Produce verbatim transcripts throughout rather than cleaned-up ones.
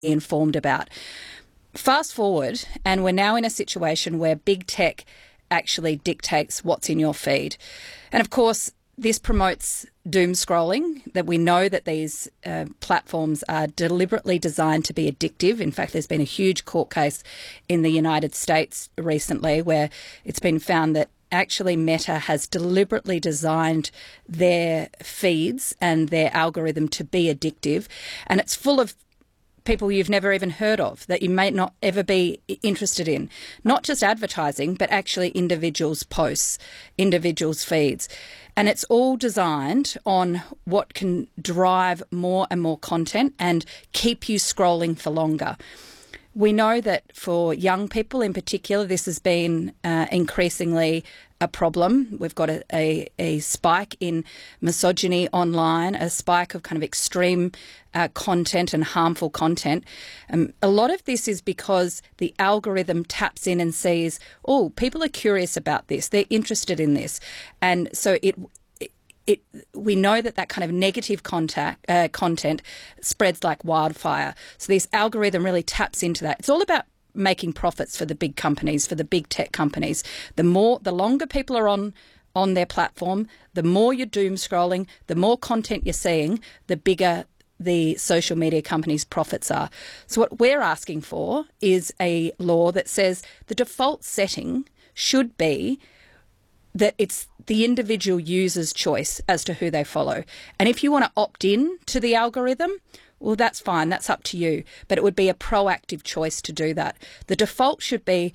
informed about. Fast forward, and we're now in a situation where big tech actually dictates what's in your feed. And of course, this promotes doom scrolling, that we know that these uh, platforms are deliberately designed to be addictive. In fact, there's been a huge court case in the United States recently where it's been found that actually Meta has deliberately designed their feeds and their algorithm to be addictive. And it's full of people you've never even heard of, that you may not ever be interested in. Not just advertising, but actually individuals' posts, individuals' feeds. And it's all designed on what can drive more and more content and keep you scrolling for longer. We know that for young people in particular, this has been uh, increasingly a problem. We've got a, a, a spike in misogyny online, a spike of kind of extreme uh, content and harmful content. Um, a lot of this is because the algorithm taps in and sees, oh, people are curious about this, they're interested in this. And so it It, we know that that kind of negative contact, uh, content spreads like wildfire. So this algorithm really taps into that. It's all about making profits for the big companies, for the big tech companies. The more, the longer people are on on their platform, the more you're doom scrolling, the more content you're seeing, the bigger the social media companies' profits are. So what we're asking for is a law that says the default setting should be that it's the individual user's choice as to who they follow. And if you want to opt in to the algorithm, well, that's fine, that's up to you. But it would be a proactive choice to do that. The default should be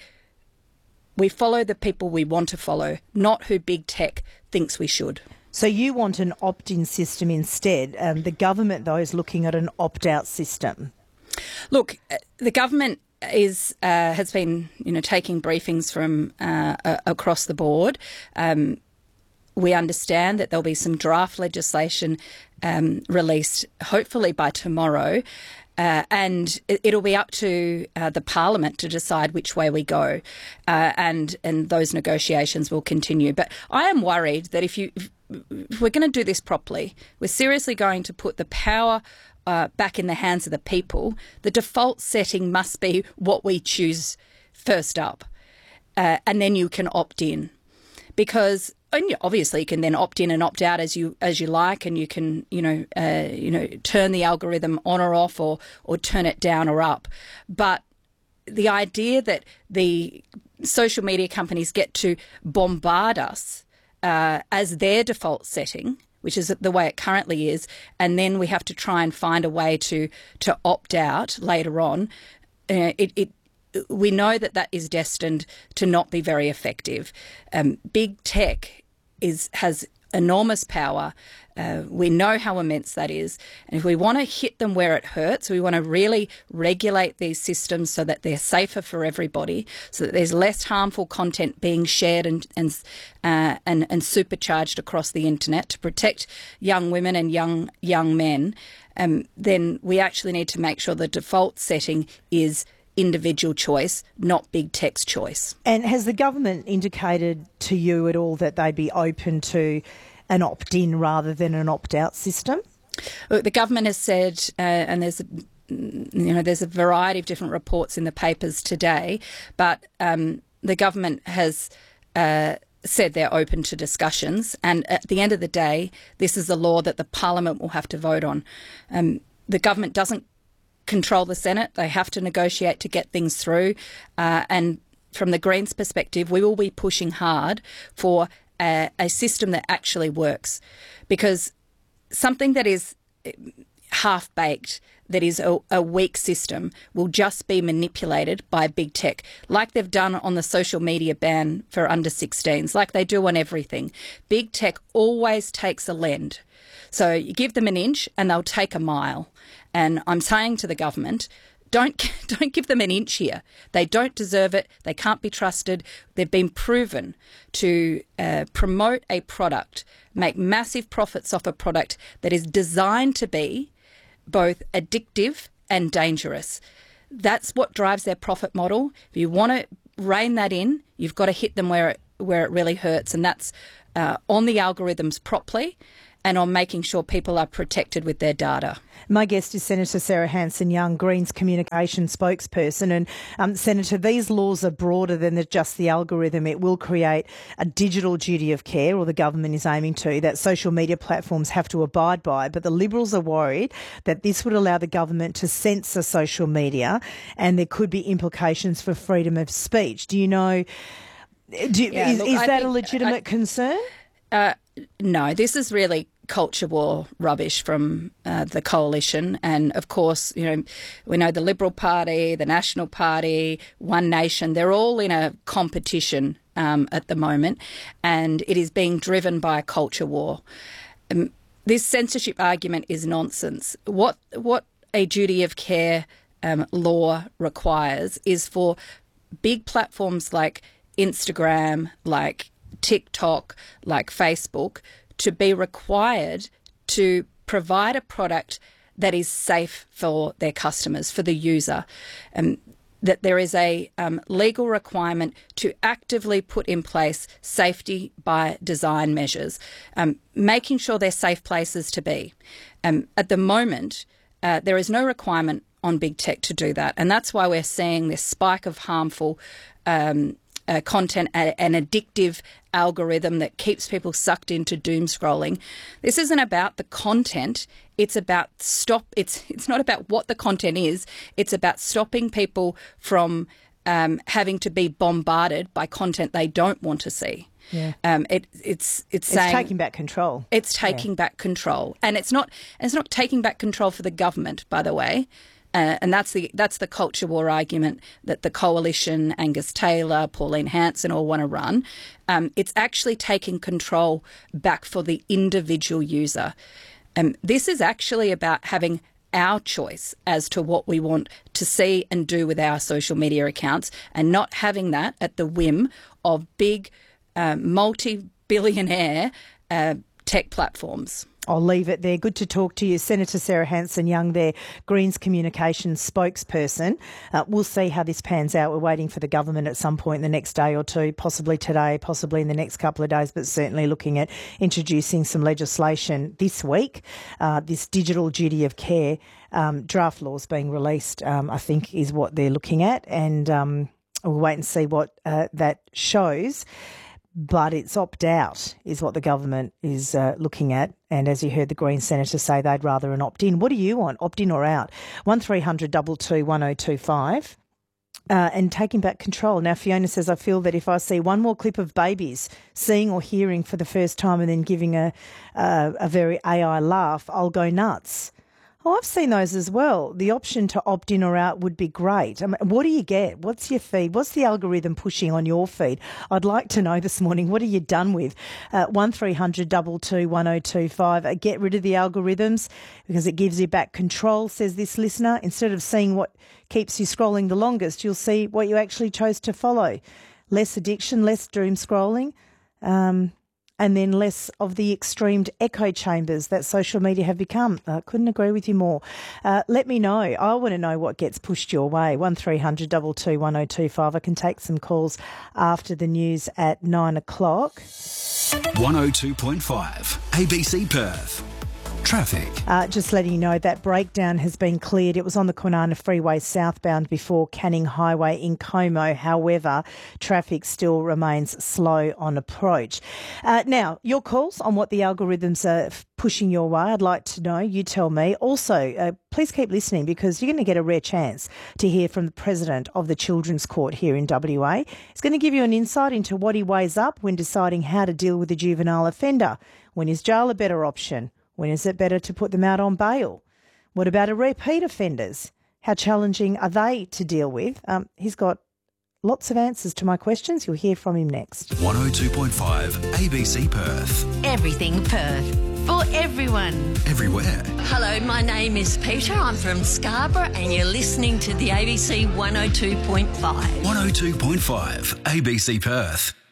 we follow the people we want to follow, not who big tech thinks we should. So you want an opt-in system instead. Um, the government, though, is looking at an opt-out system. Look, the government is uh, has been, you know, taking briefings from uh, uh, across the board. Um, we understand that there'll be some draft legislation um, released, hopefully by tomorrow, uh, and it, it'll be up to uh, the Parliament to decide which way we go, uh, and and those negotiations will continue. But I am worried that if you if, if we're going to do this properly, we're seriously going to put the power Uh, back in the hands of the people. The default setting must be what we choose first up, uh, and then you can opt in, because and obviously you can then opt in and opt out as you as you like, and you can you know uh, you know turn the algorithm on or off, or or turn it down or up. But the idea that the social media companies get to bombard us uh, as their default setting, which is the way it currently is, and then we have to try and find a way to to opt out later on. Uh, it, it we know that that is destined to not be very effective. Um, big tech is has enormous power. Uh, we know how immense that is. And if we want to hit them where it hurts, we want to really regulate these systems so that they're safer for everybody, so that there's less harmful content being shared and and uh, and, and supercharged across the internet to protect young women and young young men. Um, then we actually need to make sure the default setting is individual choice, not big tech's choice. And has the government indicated to you at all that they'd be open to an opt-in rather than an opt-out system? Look, the government has said, uh, and there's a, you know there's a variety of different reports in the papers today, but um, the government has uh, said they're open to discussions. And at the end of the day, this is a law that the Parliament will have to vote on. Um, the government doesn't control the Senate. They have to negotiate to get things through. Uh, and from the Greens' perspective, we will be pushing hard for a, a system that actually works, because something that is half-baked, that is a, a weak system, will just be manipulated by big tech, like they've done on the social media ban for under sixteens, like they do on everything. Big tech always takes a lend. So you give them an inch and they'll take a mile. And I'm saying to the government, don't don't give them an inch here. They don't deserve it. They can't be trusted. They've been proven to uh, promote a product, make massive profits off a product that is designed to be both addictive and dangerous. That's what drives their profit model. If you want to rein that in, you've got to hit them where it, where it really hurts, and that's uh, on the algorithms properly, and on making sure people are protected with their data. My guest is Senator Sarah Hanson-Young, Greens communication spokesperson. And um, Senator, these laws are broader than just the algorithm. It will create a digital duty of care, or the government is aiming to, that social media platforms have to abide by. But the Liberals are worried that this would allow the government to censor social media, and there could be implications for freedom of speech. Do you know, do, yeah, is, look, is I that think, a legitimate I, concern? Uh, no, this is really culture war rubbish from uh, the coalition. And of course, you know, we know the Liberal Party, the National Party, One Nation, they're all in a competition um, at the moment, and it is being driven by a culture war. Um, this censorship argument is nonsense. What, what a duty of care um, law requires is for big platforms like Instagram, like TikTok, like Facebook, to be required to provide a product that is safe for their customers, for the user, and that there is a um, legal requirement to actively put in place safety by design measures, um, making sure they're safe places to be. Um, at the moment, uh, there is no requirement on big tech to do that, and that's why we're seeing this spike of harmful um Uh, content, a, an addictive algorithm that keeps people sucked into doom scrolling. This isn't about the content. It's about stop. It's it's not about what the content is. It's about stopping people from um, having to be bombarded by content they don't want to see. Yeah. Um, it, it's it's It's saying taking back control. It's taking yeah. back control, and it's not it's not taking back control for the government, by the way. Uh, and that's the that's the culture war argument that the coalition, Angus Taylor, Pauline Hanson all want to run. Um, it's actually taking control back for the individual user. Um, this is actually about having our choice as to what we want to see and do with our social media accounts, and not having that at the whim of big uh, multi-billionaire uh, tech platforms. I'll leave it there. Good to talk to you. Senator Sarah Hanson-Young there, Greens communications spokesperson. Uh, we'll see how this pans out. We're waiting for the government at some point in the next day or two, possibly today, possibly in the next couple of days, but certainly looking at introducing some legislation this week. Uh, this digital duty of care um, draft laws being released, um, I think, is what they're looking at. And um, we'll wait and see what uh, that shows. But it's opt-out is what the government is uh, looking at. And as you heard the Green senator say, they'd rather an opt-in. What do you want, opt-in or out? one three hundred two two one oh two five. Uh, and taking back control. Now, Fiona says, I feel that if I see one more clip of babies seeing or hearing for the first time and then giving a, a, a very A I laugh, I'll go nuts. Oh, I've seen those as well. The option to opt in or out would be great. I mean, what do you get? What's your feed? What's the algorithm pushing on your feed? I'd like to know this morning. What are you done with? Uh, one three hundred two two one oh two five. Uh, get rid of the algorithms because it gives you back control, says this listener. Instead of seeing what keeps you scrolling the longest, you'll see what you actually chose to follow. Less addiction, less doom scrolling. Um... And then less of the extreme echo chambers that social media have become. I uh, couldn't agree with you more. Uh, let me know. I want to know what gets pushed your way. one three hundred two two one oh two five. I can take some calls after the news at nine o'clock. one oh two point five A B C Perth. Traffic. Uh, just letting you know that breakdown has been cleared. It was on the Kwinana Freeway southbound before Canning Highway in Como. However, traffic still remains slow on approach. Uh, now, your calls on what the algorithms are pushing your way, I'd like to know. You tell me. Also, uh, please keep listening because you're going to get a rare chance to hear from the President of the Children's Court here in W A. He's going to give you an insight into what he weighs up when deciding how to deal with a juvenile offender. When is jail a better option? When is it better to put them out on bail? What about a repeat offenders? How challenging are they to deal with? Um, he's got lots of answers to my questions. You'll hear from him next. one oh two point five A B C Perth. Everything Perth. For everyone. Everywhere. Hello, my name is Peter. I'm from Scarborough and you're listening to the A B C one oh two point five. one oh two point five A B C Perth.